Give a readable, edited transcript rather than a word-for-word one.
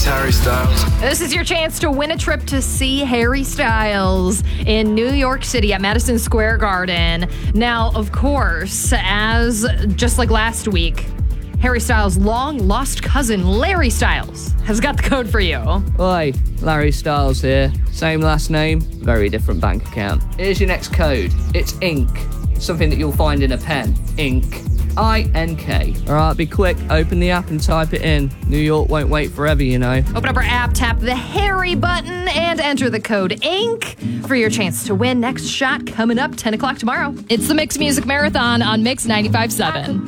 Harry Styles. This is your chance to win a trip to see Harry Styles in New York City at Madison Square Garden. Now, of course, as just like last week, Harry Styles' long-lost cousin, Larry Styles, has got the code for you. Oi, Larry Styles here. Same last name, very different bank account. Here's your next code. It's INK. Something that you'll find in a pen. INK. INK. Alright, be quick. Open the app and type it in. New York won't wait forever, you know. Open up our app, tap the Harry button, and enter the code INK for your chance to win. Next shot coming up 10 o'clock tomorrow. It's the Mix Music Marathon on Mix 95.7.